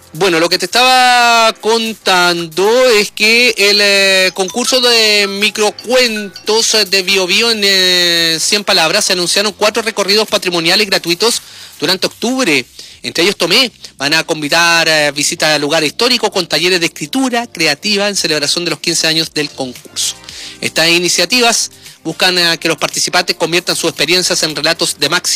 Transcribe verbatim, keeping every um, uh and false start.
Bueno, lo que te estaba contando es que el eh, concurso de microcuentos de Bio Bio en eh, cien palabras se anunciaron cuatro recorridos patrimoniales gratuitos durante octubre. Entre ellos Tomé, van a convidar eh, visitas a lugares históricos con talleres de escritura creativa en celebración de los quince años del concurso. Estas iniciativas buscan eh, que los participantes conviertan sus experiencias en relatos de máxima